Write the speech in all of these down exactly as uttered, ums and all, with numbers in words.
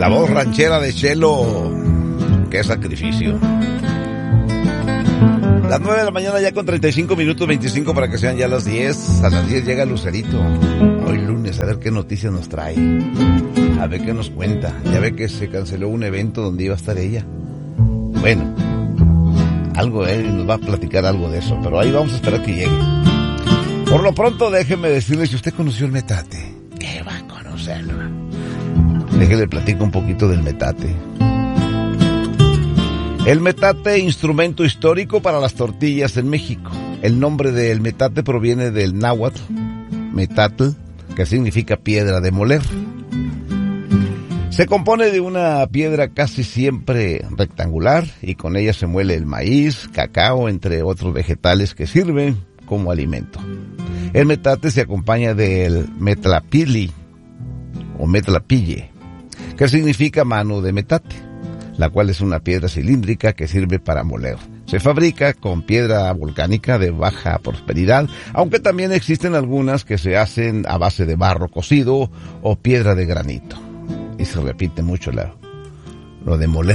La voz ranchera de Chelo. Qué sacrificio. Las nueve de la mañana ya con treinta y cinco minutos, veinticinco para que sean ya las diez. A las diez llega Lucerito. Hoy lunes, a ver qué noticias nos trae. A ver qué nos cuenta. Ya ve que se canceló un evento donde iba a estar ella. Bueno, algo él nos va a platicar algo de eso, pero ahí vamos a esperar que llegue. Por lo pronto, déjeme decirle, si usted conoció el metate, ¿qué va a conocerlo? Déjele platico un poquito del metate. El metate, instrumento histórico para las tortillas en México. El nombre del metate proviene del náhuatl, metatl, que significa piedra de moler. Se compone de una piedra casi siempre rectangular y con ella se muele el maíz, cacao, entre otros vegetales que sirven como alimento. El metate se acompaña del metlapili o metlapille, que significa mano de metate, la cual es una piedra cilíndrica que sirve para moler. Se fabrica con piedra volcánica de baja prosperidad, aunque también existen algunas que se hacen a base de barro cocido o piedra de granito. Y se repite mucho la, lo de moler.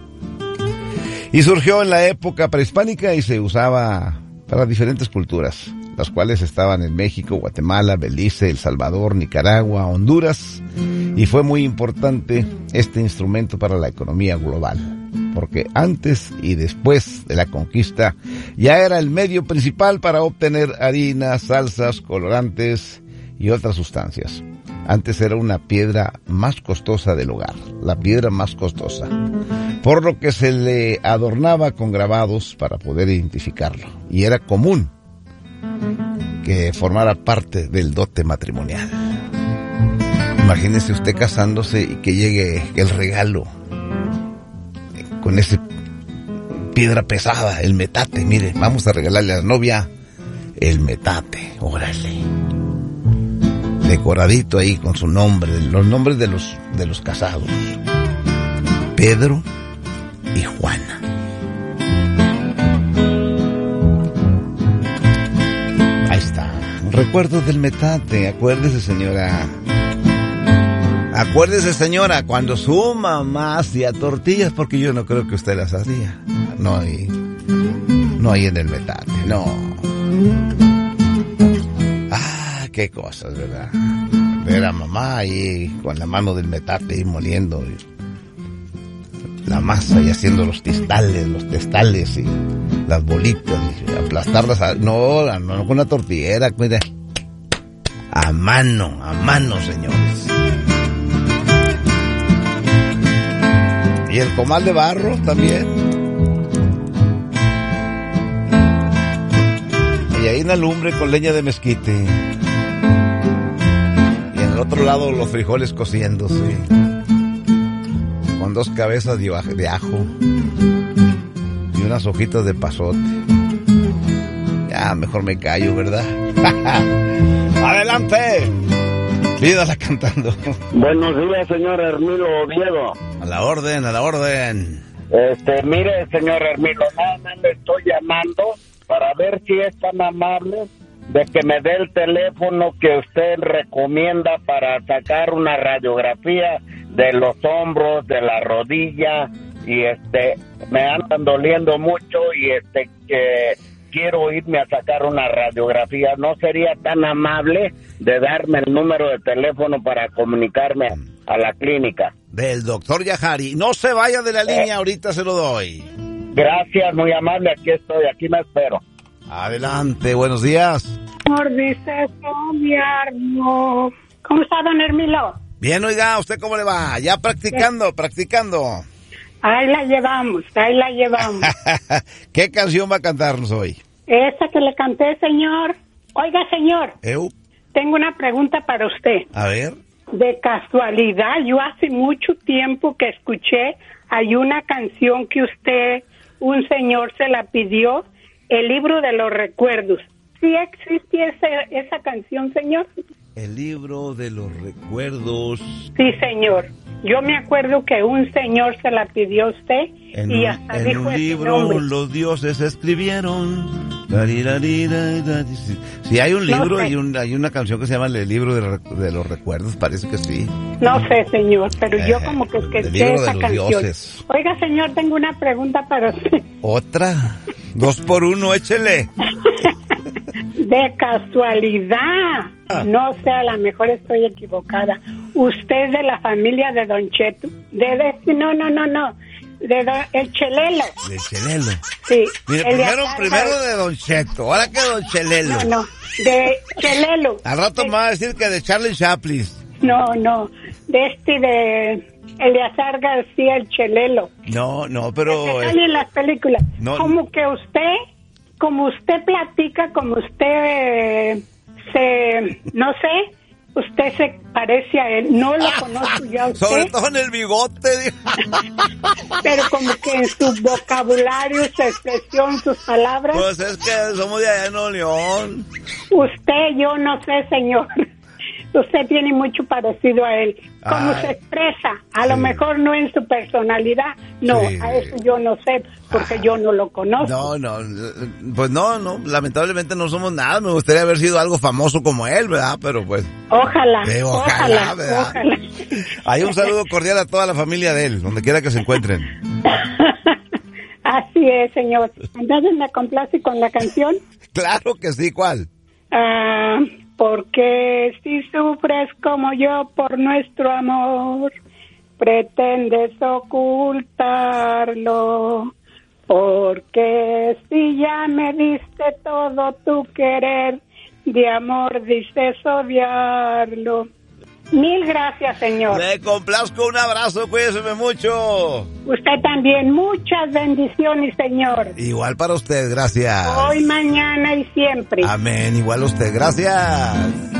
Y surgió en la época prehispánica y se usaba para diferentes culturas, las cuales estaban en México, Guatemala, Belice, El Salvador, Nicaragua, Honduras, y fue muy importante este instrumento para la economía global, porque antes y después de la conquista ya era el medio principal para obtener harinas, salsas, colorantes y otras sustancias. Antes era una piedra más costosa del hogar, la piedra más costosa, por lo que se le adornaba con grabados para poder identificarlo, y era común que formara parte del dote matrimonial. Imagínese usted casándose y que llegue el regalo con esa piedra pesada, el metate. Mire, vamos a regalarle a la novia el metate, órale, decoradito ahí con su nombre, los nombres de los de los casados, Pedro y Juana. Ahí está, recuerdo del metate. Acuérdese, señora, acuérdese, señora, cuando su mamá hacía tortillas, porque yo no creo que usted las hacía, no hay, no hay en el metate, no. Qué cosas, ¿verdad? Ver a mamá ahí con la mano del metate y moliendo la masa y haciendo los testales, los testales y las bolitas y aplastarlas. A, no, no con una tortillera, mira, a mano, a mano, señores. Y el comal de barro también. Y ahí en la lumbre con leña de mezquite. Al otro lado los frijoles cociéndose con dos cabezas de ajo y unas hojitas de pasote. Ya mejor me callo, ¿verdad? ¡Adelante! Pídala cantando. Buenos días, señor Hermilo Oviedo. A la orden, a la orden. Este, mire, señor Hermilo, nada más le estoy llamando para ver si es tan amable de que me dé el teléfono que usted recomienda para sacar una radiografía de los hombros, de la rodilla, y este, me andan doliendo mucho y este, que quiero irme a sacar una radiografía. ¿No sería tan amable de darme el número de teléfono para comunicarme a la clínica? Del doctor Yajari. No se vaya de la línea, eh, ahorita se lo doy. Gracias, muy amable, aquí estoy, aquí me espero. Adelante, buenos días. Por dice gobierno. ¿Cómo está, don Hermilo? Bien, oiga, ¿usted cómo le va? Ya practicando, Bien. practicando. Ahí la llevamos, ahí la llevamos. ¿Qué canción va a cantarnos hoy? Esa que le canté, señor. Oiga, señor. ¿Eu? Tengo una pregunta para usted. A ver. De casualidad, yo hace mucho tiempo que escuché, hay una canción que usted, un señor se la pidió, El libro de los recuerdos. ¿Sí existe esa, esa canción, señor? El libro de los recuerdos. Sí, señor. Yo me acuerdo que un señor se la pidió a usted en y un, hasta en dijo un ese libro nombre. Los dioses escribieron Si hay un libro, No sé. hay, un, hay una canción que se llama El libro de, re- de los recuerdos, parece que sí. No sé, señor, pero yo Eh, como que el escuché libro de esa los canción. dioses. Oiga, señor, tengo una pregunta para usted. Otra, dos por uno, échele. De casualidad, no sé, a lo mejor estoy equivocada. ¿Usted es de la familia de Don Cheto? De, de no, no, no, no. De don, el Chelelo. De Chelelo. Sí. Mire, el de primero, acá, primero de Don Cheto, ahora que Don Chelelo. No, no, de Chelelo. Al rato me va a decir que de Charlie Chaplin. No, no, de este de Eleazar García, el Chelelo. No, no, Que pero... sale en las películas. No. Como que usted, como usted platica, como usted eh, se, no sé, usted se parece a él. No lo conozco yo a usted. Sobre todo en el bigote. dijo. Pero como que en su vocabulario, su expresión, sus palabras, Pues es que somos de allá de Nuevo León. usted, yo no sé, señor. Usted tiene mucho parecido a él. Como Ay. se expresa, a lo Sí. mejor no en su personalidad. No, Sí. a eso yo no sé, porque yo no lo conozco. No, no, pues no, no, lamentablemente no somos nada. Me gustaría haber sido algo famoso como él, ¿verdad? Pero pues, Ojalá, Eh, ojalá, ojalá, ¿verdad? ojalá. hay un saludo cordial a toda la familia de él, donde quiera que se encuentren. Así es, señor. Entonces me complace con la canción. Claro que sí, ¿cuál? Ah, porque si sufres como yo por nuestro amor, pretendes ocultarlo. Porque si ya me diste todo tu querer, de amor dices odiarlo. Mil gracias, señor. Le complazco, un abrazo, cuídese mucho. Usted también, muchas bendiciones, señor. Igual para usted, gracias. Hoy, mañana y siempre. Amén, igual a usted, gracias.